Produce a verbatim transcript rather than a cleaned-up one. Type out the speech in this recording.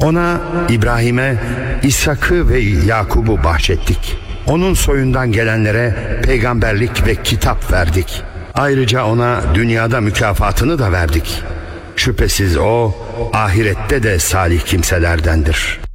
Ona, İbrahim'e, İshak'ı ve Yakub'u bahşettik. Onun soyundan gelenlere peygamberlik ve kitap verdik. Ayrıca ona dünyada mükafatını da verdik. Şüphesiz o ahirette de salih kimselerdendir.